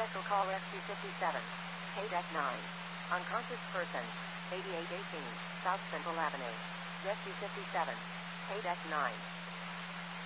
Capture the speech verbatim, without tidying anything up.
Special call Rescue fifty-seven. K-Deck nine. Unconscious person. eighty-eight eighteen, South Central Avenue. Rescue fifty-seven. K-Deck nine.